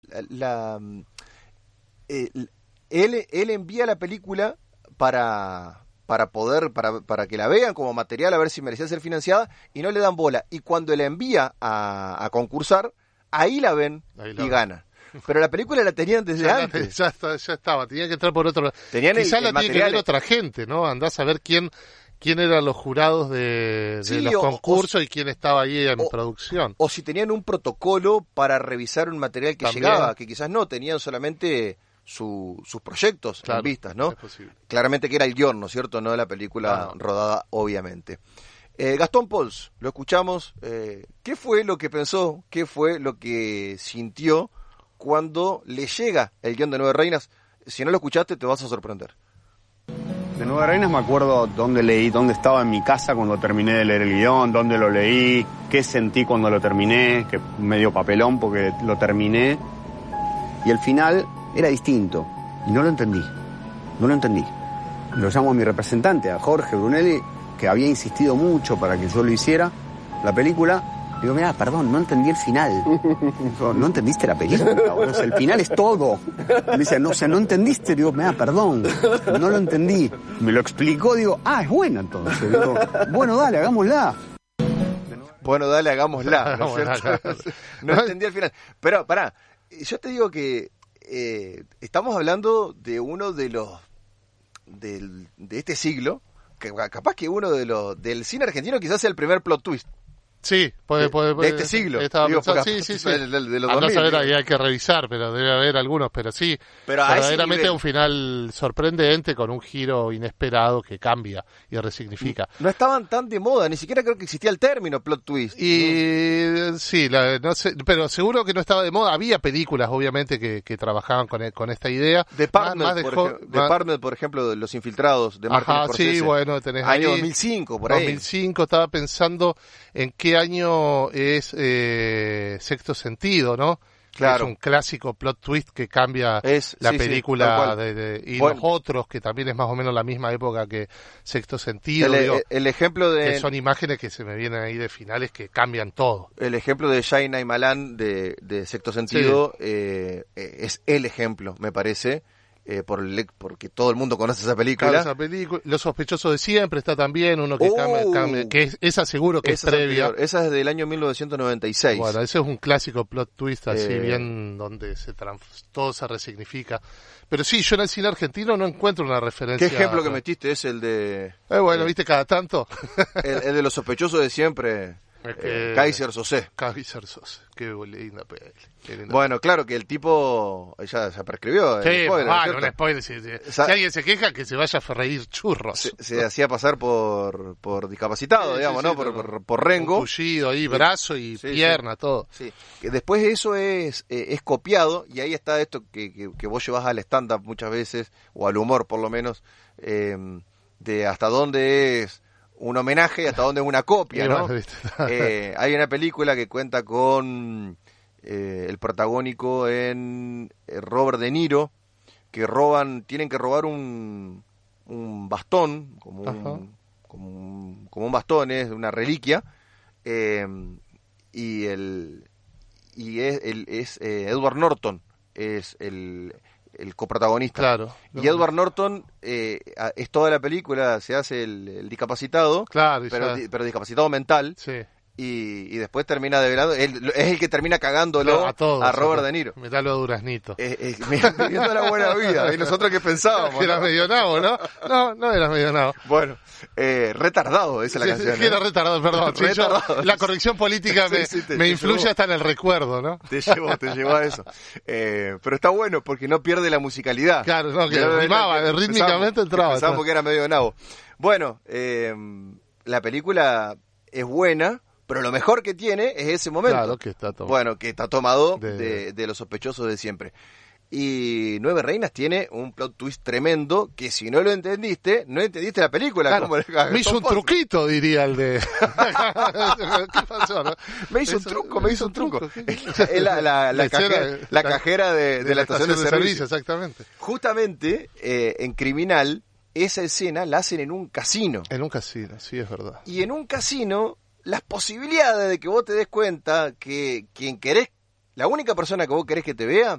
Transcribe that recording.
él envía la película para que la vean como material, a ver si merecía ser financiada, y no le dan bola. Y cuando la envía a concursar, ahí la ven y gana. Pero la película la tenían desde antes. Ya estaba, tenía que entrar por otro lado. Quizás la tiene que ver otra gente, ¿no? Andás a ver quién eran los jurados de los concursos y quién estaba ahí en producción. O si tenían un protocolo para revisar un material que también llegaba, que quizás no, tenían solamente sus proyectos en vistas, ¿no? Claramente que era el guión, ¿no es cierto? No la película rodada, obviamente. Gastón Pauls, lo escuchamos. ¿Qué fue lo que pensó? ¿Qué fue lo que sintió cuando le llega el guión de Nueve Reinas? Si no lo escuchaste, te vas a sorprender. De Nueve Reinas me acuerdo dónde leí, dónde estaba en mi casa cuando terminé de leer el guión, dónde lo leí, qué sentí cuando lo terminé, que medio papelón porque lo terminé. Y el final era distinto. Y no lo entendí. Lo llamo a mi representante, a Jorge Brunelli, que había insistido mucho para que yo lo hiciera, la película. Digo, mira, perdón, no entendí el final. Digo, ¿no entendiste la película? O sea, el final es todo. Me dice, no, o sea, no entendiste. Digo, mira, perdón, no lo entendí. Me lo explicó, digo, es buena entonces. Digo, bueno, dale, hagámosla. ¿No es cierto? No entendí el final. Pero, pará, yo te digo que estamos hablando de uno de los de este siglo, que capaz que uno del cine argentino quizás sea el primer plot twist. Sí, de este siglo. Sí. De los 2000, andás a ver, ahí hay que revisar, pero debe haber algunos, pero sí. Pero verdaderamente un final sorprendente con un giro inesperado que cambia y resignifica. No estaban tan de moda, ni siquiera creo que existía el término plot twist. Y sí, no sé, pero seguro que no estaba de moda. Había películas, obviamente, que trabajaban con esta idea. Department, por ejemplo, de Los Infiltrados, de Martin Scorsese. Sí, bueno, tenés año ahí. 2005, por ahí. 2005, estaba pensando en qué año es Sexto Sentido, ¿no? Claro. Es un clásico plot twist que cambia la película y los otros, que también es más o menos la misma época que Sexto Sentido. El ejemplo de... Que son imágenes que se me vienen ahí de finales que cambian todo. El ejemplo de Jai Malan de Sexto Sentido es el ejemplo, me parece. Porque todo el mundo conoce esa película. Claro, esa película. Los Sospechosos de Siempre está también, uno que cambia, que esa seguro que es previa. Esa es del año 1996. Bueno, ese es un clásico plot twist, así bien, donde todo se resignifica. Pero sí, yo en el cine argentino no encuentro una referencia. ¿Qué ejemplo que metiste es el de... viste, cada tanto. el de Los Sospechosos de Siempre... Kaiser Sosé, qué linda peli. Bueno, claro que el tipo ya prescribió. Sí, un spoiler. Si alguien se queja, que se vaya a freír churros. Se hacía pasar por discapacitado, digamos, ¿no? Por rengo. Un tullido ahí, brazo y pierna, todo. Sí. Después eso es copiado, y ahí está esto que vos llevas al stand-up muchas veces, o al humor por lo menos, de hasta dónde es un homenaje y hasta dónde es una copia, ¿no? Hay una película que cuenta con el protagónico en Robert De Niro, que tienen que robar un bastón, como un bastón, es una reliquia, y es Edward Norton, es el coprotagonista. Claro. Y Edward Norton es toda la película, se hace el discapacitado, claro, pero discapacitado mental. Sí. Y después termina develando, él es el que termina cagándolo a Robert De Niro. Metalo a Duraznito. Viviendo la buena vida. Y nosotros que pensábamos. Era medio nabo, ¿no? No era medio nabo. Bueno, retardado, esa es la canción. Era retardado, perdón. La corrección política me influye hasta en el recuerdo, ¿no? Te llevó a eso. Pero está bueno porque no pierde la musicalidad. Claro, que rimaba, rítmicamente entraba. Pensábamos que era medio nabo. Bueno, la película es buena, pero lo mejor que tiene es ese momento. Claro, que está tomado. Bueno, que está tomado de Los Sospechosos de Siempre. Y Nueve Reinas tiene un plot twist tremendo que si no lo entendiste, no entendiste la película. Claro. Me hizo un truquito, diría el de... ¿Qué pasó, no? Me hizo un truco. Es la cajera de la estación de servicio. Exactamente. Justamente, en Criminal, esa escena la hacen en un casino. En un casino, sí, es verdad. Y en un casino, las posibilidades de que vos te des cuenta que la única persona que vos querés que te vea